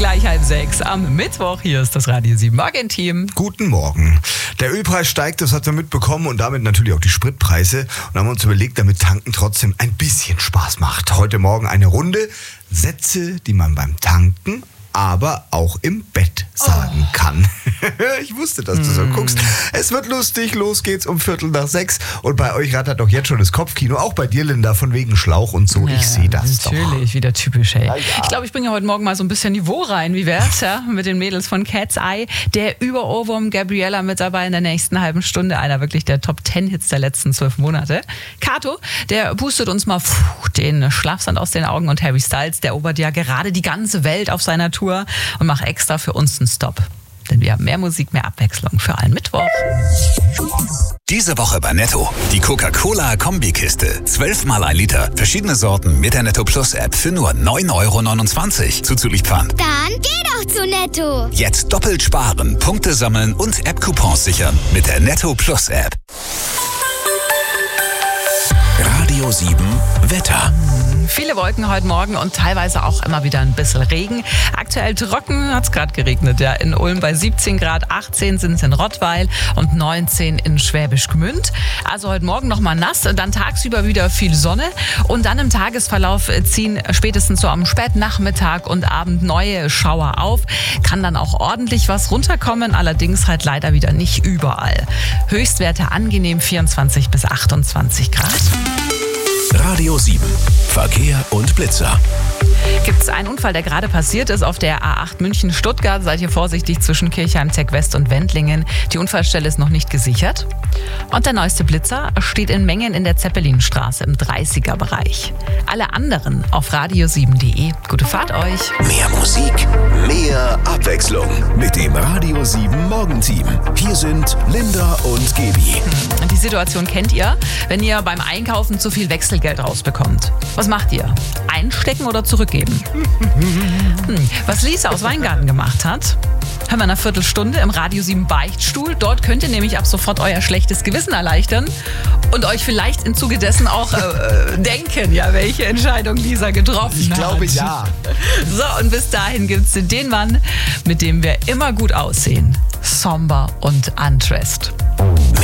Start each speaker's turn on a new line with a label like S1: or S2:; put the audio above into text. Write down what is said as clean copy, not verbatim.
S1: gleich 5:30 am Mittwoch. Hier ist das Radio 7 Morgenteam.
S2: Guten Morgen. Der Ölpreis steigt, das hat man mitbekommen, und damit natürlich auch die Spritpreise. Und haben uns überlegt, damit Tanken trotzdem ein bisschen Spaß macht. Heute Morgen eine Runde Sätze, die man beim Tanken, aber auch im Bett sagen kann. Ich wusste, dass du so guckst. Es wird lustig, los geht's um 5:45. Und bei euch rattert doch jetzt schon das Kopfkino. Auch bei dir, Linda, von wegen Schlauch und so.
S1: Ja,
S2: ich sehe das doch.
S1: Natürlich, wieder typisch, ey.
S2: Ja.
S1: Ich glaube, ich bringe heute Morgen mal so ein bisschen Niveau rein. Wie wär's, ja? Mit den Mädels von Cat's Eye. Der Über-Ohrwurm Gabriella mit dabei in der nächsten halben Stunde. Einer wirklich der Top-10-Hits der letzten 12 Monate. Kato, der pustet uns mal den Schlafsand aus den Augen. Und Harry Styles, der erobert ja gerade die ganze Welt auf seiner Tour und macht extra für uns einen Stop. Denn wir haben mehr Musik, mehr Abwechslung für einen Mittwoch.
S3: Diese Woche bei Netto. Die Coca-Cola-Kombikiste. 12 mal 1 Liter. Verschiedene Sorten mit der Netto Plus App für nur 9,29 € zuzüglich Pfand.
S4: Dann geh doch zu Netto.
S3: Jetzt doppelt sparen, Punkte sammeln und App-Coupons sichern mit der Netto Plus App. Radio 7 Wetter.
S1: Viele Wolken heute Morgen und teilweise auch immer wieder ein bisschen Regen. Aktuell trocken, hat es gerade geregnet. Ja. In Ulm bei 17 Grad, 18 sind es in Rottweil und 19 in Schwäbisch Gmünd. Also heute Morgen nochmal nass, dann tagsüber wieder viel Sonne. Und dann im Tagesverlauf ziehen spätestens so am Spätnachmittag und Abend neue Schauer auf. Kann dann auch ordentlich was runterkommen, allerdings halt leider wieder nicht überall. Höchstwerte angenehm 24 bis 28 Grad.
S3: Radio 7. Verkehr und Blitzer.
S1: Gibt es einen Unfall, der gerade passiert ist auf der A8 München-Stuttgart. Seid ihr vorsichtig zwischen Kirchheim, Tech West und Wendlingen. Die Unfallstelle ist noch nicht gesichert. Und der neueste Blitzer steht in Mengen in der Zeppelinstraße im 30er-Bereich. Alle anderen auf radio7.de. Gute Fahrt euch.
S3: Mehr Musik, mehr Abwechslung mit dem Radio 7 Morgenteam. Hier sind Linda und Gaby.
S1: Die Situation kennt ihr, wenn ihr beim Einkaufen zu viel Wechselgeld rausbekommt. Was macht ihr? Einstecken oder zurückgeben? Was Lisa aus Weingarten gemacht hat, hören wir in einer Viertelstunde im Radio 7 Beichtstuhl. Dort könnt ihr nämlich ab sofort euer schlechtes Gewissen erleichtern und euch vielleicht im Zuge dessen auch denken, ja, welche Entscheidung Lisa getroffen hat.
S2: Ich glaube, ja.
S1: So, und bis dahin gibt's den Mann, mit dem wir immer gut aussehen. Somber und undressed.